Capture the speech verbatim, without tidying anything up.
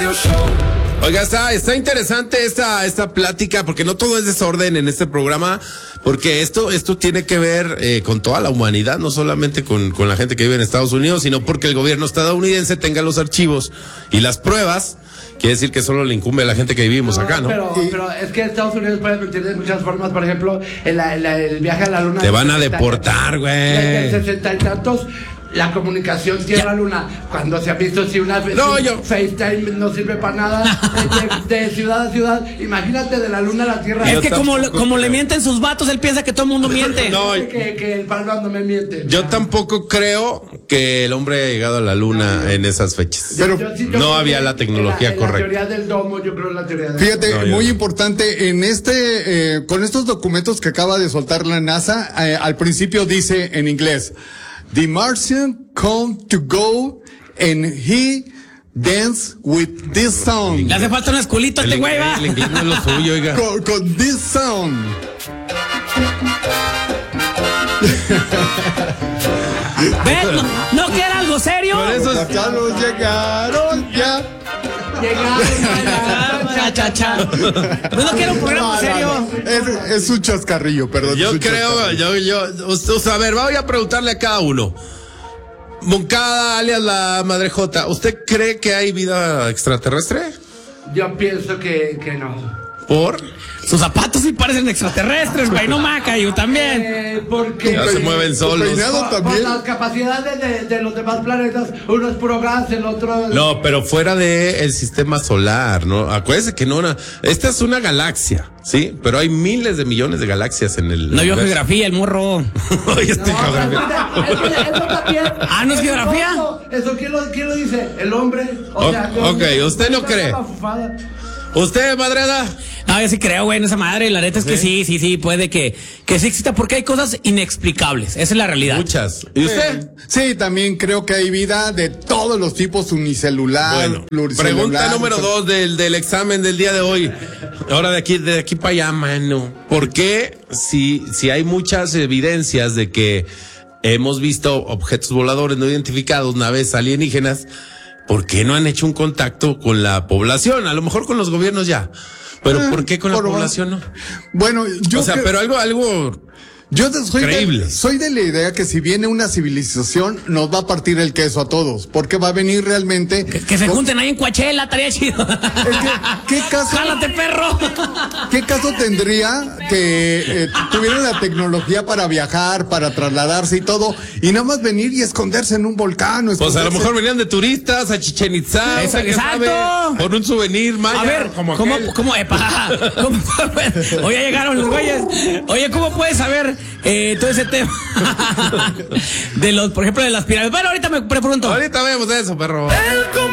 Radio Show. Oiga, está, está interesante esta, esta plática, porque no todo es desorden en este programa, porque esto, esto tiene que ver eh, con toda la humanidad, no solamente con, con la gente que vive en Estados Unidos, sino porque el gobierno estadounidense tenga los archivos y las pruebas. Quiere decir que solo le incumbe a la gente que vivimos no, acá, ¿no? Pero, y... pero es que Estados Unidos puede mentir de muchas formas. Por ejemplo, el, el, el viaje a la luna. Te van a deportar, güey. De sesenta y tantos. La comunicación Tierra-Luna, cuando se ha visto si una no, si yo... FaceTime no sirve para nada, de, de ciudad a ciudad, imagínate de la Luna a la Tierra. Es yo que como, como le mienten sus vatos, él piensa que todo el mundo miente. No, que, que el Pablo no me miente. Yo tampoco creo que el hombre haya llegado a la Luna no, en esas fechas. Pero yo, yo, yo no había la tecnología en la, correcta. En la teoría del domo, yo creo en la teoría del Fíjate, no, muy no. importante, en este, eh, con estos documentos que acaba de soltar la NASA, eh, al principio dice en inglés, The Martian come to go and he dance with this sound. Le hace falta un esculito a este güey, va. El inglés no es lo suyo, oiga. Con, con this sound. ¿Ves? ¿No, no que era algo serio? Por eso Los carros llegaron ya. Llegaron. Cha, cha, cha. Pues no quiero un programa No, serio. no, no. Es, es un chascarrillo, perdón. Yo es un creo, chascarrillo. yo, yo, usted, a ver, voy a preguntarle a cada uno. Moncada, alias la Madre Jota, ¿usted cree que hay vida extraterrestre? Yo pienso que, que no. ¿Por? Sus zapatos sí parecen extraterrestres, güey. No maca, yo también. Eh, porque Ya se mueven solos. peinado por, también. por las capacidades de, de los demás planetas, uno es puro gas, el otro. No, pero fuera de el sistema solar, ¿no? Acuérdese que no, una, esta es una galaxia, ¿sí? Pero hay miles de millones de galaxias en el. No vio universo. geografía, el morro. Oye, este No, cabrón. eso, eso, eso también. Ah, ¿no es geografía? Eso, eso ¿quién, lo, ¿quién lo dice? El hombre. O O- sea, ok, ¿usted no cree? ¿Usted, Madreda? No, yo sí creo, güey, en esa madre. La neta es que ¿Sí? sí, sí, sí, puede que, que sí exista, porque hay cosas inexplicables. Esa es la realidad. Muchas. ¿Y usted? Sí, también creo que hay vida de todos los tipos, unicelular, Bueno, pluricelular. pregunta número dos del, del examen del día de hoy. Ahora de aquí, de aquí para allá, mano. ¿Por qué, si, si hay muchas evidencias de que hemos visto objetos voladores no identificados, naves alienígenas, ¿por qué no han hecho un contacto con la población? A lo mejor con los gobiernos ya. Pero Eh, ¿por qué con la por- población no? Bueno, yo O sea, cre- pero algo, algo. Yo de- soy Creíble. de, soy de la idea que si viene una civilización nos va a partir el queso a todos, porque va a venir realmente. Que, que se con- junten ahí en Coachella, estaría chido. Es que, ¿qué caso? ¡Jálate, perro! ¿Qué caso tendría que eh, tuvieran la tecnología para viajar, para trasladarse y todo, y nada más venir y esconderse en un volcán? O Pues a lo esconderse- mejor venían de turistas a Chichen Itzá. Esa- usted qué exacto. sabe, por un souvenir maya. A ver, como ¿cómo, aquel. cómo, epa, ¿cómo, Oye, ya llegaron los güeyes. Oye, ¿cómo puedes saber eh, todo ese tema? De los, por ejemplo, de las pirámides. Bueno, ahorita me pregunto. Ahorita vemos eso, perro.